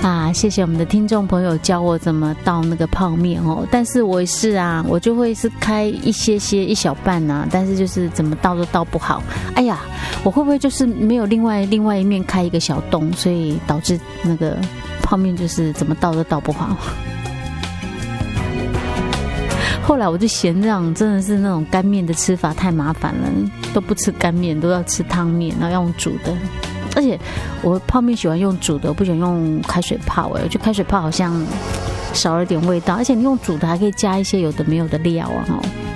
啊，谢谢我们的听众朋友教我怎么倒那个泡面哦。但是我也是啊，我就会是开一一小半啊，但是就是怎么倒都倒不好。哎呀，我会不会就是没有另外一面开一个小洞，所以导致那个泡面就是怎么倒都倒不好？后来我就嫌这样真的是那种干面的吃法太麻烦了，都不吃干面，都要吃汤面，然后要用煮的。而且我泡面喜欢用煮的，我不喜欢用开水泡。我觉得开水泡好像少了点味道，而且你用煮的还可以加一些有的没有的料啊。